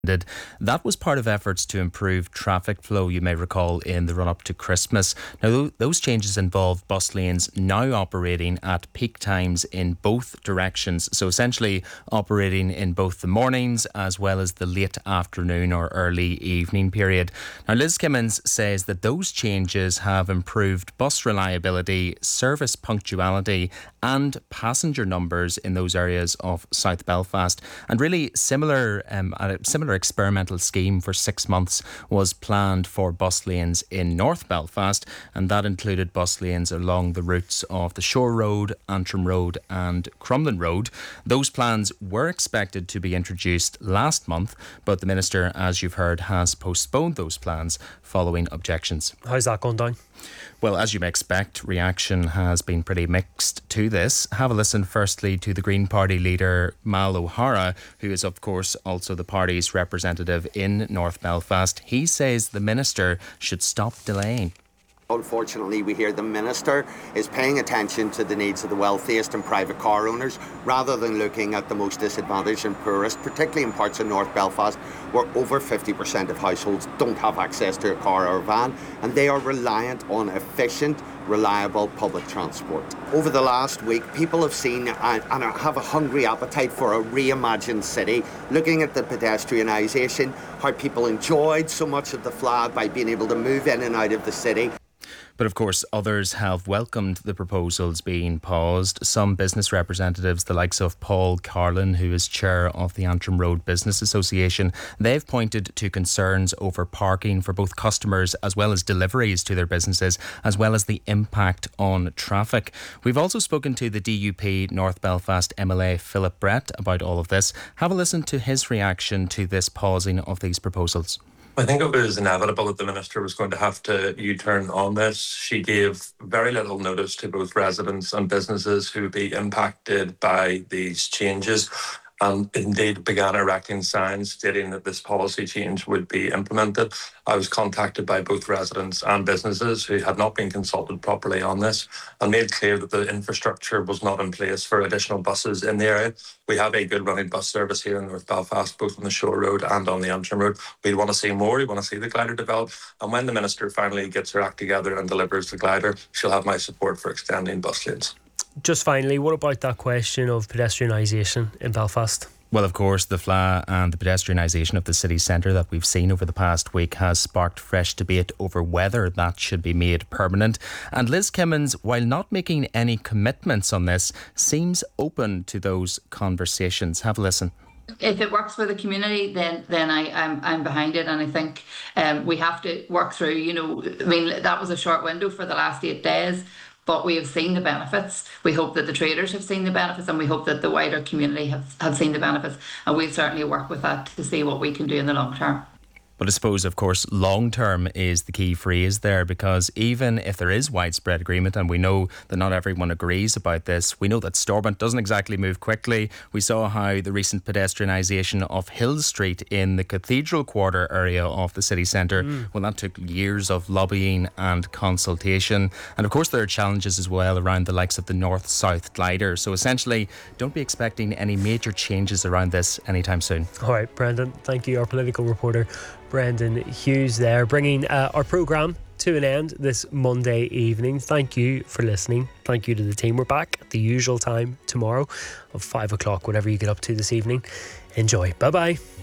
That was part of efforts to improve traffic flow, you may recall, in the run-up to Christmas. Now, those changes involve bus lanes now operating at peak times in both directions, so essentially operating in both the mornings as well as the late afternoon or early evening period. Now, Liz Kimmins says that those changes have improved bus reliability, service punctuality and passenger numbers in those areas of South Belfast. And really similar experimental scheme for 6 months was planned for bus lanes in North Belfast, and that included bus lanes along the routes of the Shore Road, Antrim Road and Crumlin Road. Those plans were expected to be introduced last month, but the Minister, as you've heard, has postponed those plans following objections. How's that gone down? Well, as you may expect, reaction has been pretty mixed to this. Have a listen firstly to the Green Party leader, Mal O'Hara, who is of course also the party's representative in North Belfast. He says the Minister should stop delaying. Unfortunately, we hear the Minister is paying attention to the needs of the wealthiest and private car owners rather than looking at the most disadvantaged and poorest, particularly in parts of North Belfast where over 50% of households don't have access to a car or a van, and they are reliant on efficient, reliable public transport. Over the last week, people have seen and have a hungry appetite for a reimagined city, looking at the pedestrianisation, how people enjoyed so much of the flag by being able to move in and out of the city. But of course, others have welcomed the proposals being paused. Some business representatives, the likes of Paul Carlin, who is chair of the Antrim Road Business Association, they've pointed to concerns over parking for both customers as well as deliveries to their businesses, as well as the impact on traffic. We've also spoken to the DUP North Belfast MLA Philip Brett about all of this. Have a listen to his reaction to this pausing of these proposals. I think it was inevitable that the Minister was going to have to U-turn on this. She gave very little notice to both residents and businesses who would be impacted by these changes, and indeed began erecting signs stating that this policy change would be implemented. I was contacted by both residents and businesses who had not been consulted properly on this and made clear that the infrastructure was not in place for additional buses in the area. We have a good running bus service here in North Belfast, both on the Shore Road and on the Antrim Road. We want to see more. We want to see the glider develop. And when the Minister finally gets her act together and delivers the glider, she'll have my support for extending bus lanes. Just finally, what about that question of pedestrianisation in Belfast? Well, of course, the FLA and the pedestrianisation of the city centre that we've seen over the past week has sparked fresh debate over whether that should be made permanent. And Liz Kimmins, while not making any commitments on this, seems open to those conversations. Have a listen. If it works for the community, then I'm behind it, and I think we have to work through. That was a short window for the last 8 days. But we have seen the benefits. We hope that the traders have seen the benefits, and we hope that the wider community have seen the benefits. And we'll certainly work with that to see what we can do in the long term. But I suppose, of course, long term is the key phrase there, because even if there is widespread agreement, and we know that not everyone agrees about this, we know that Stormont doesn't exactly move quickly. We saw how the recent pedestrianisation of Hill Street in the Cathedral Quarter area of the city centre, well, that took years of lobbying and consultation. And of course, there are challenges as well around the likes of the North-South glider. So essentially, don't be expecting any major changes around this anytime soon. All right, Brendan, thank you. Our political reporter, Brendan Hughes there, bringing our programme to an end this Monday evening. Thank you for listening. Thank you to the team. We're back at the usual time tomorrow of 5 o'clock, whatever you get up to this evening. Enjoy. Bye-bye.